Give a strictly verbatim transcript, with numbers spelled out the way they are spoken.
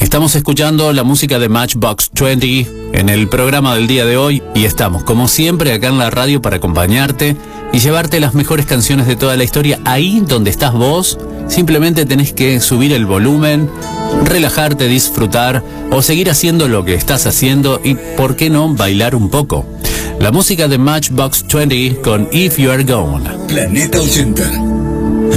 Estamos escuchando la música de Matchbox veinte en el programa del día de hoy y estamos, como siempre, acá en la radio para acompañarte y llevarte las mejores canciones de toda la historia ahí donde estás vos. Simplemente tenés que subir el volumen, relajarte, disfrutar o seguir haciendo lo que estás haciendo y, ¿por qué no, bailar un poco? La música de Matchbox veinte con If You Are Gone. Planeta ochenta.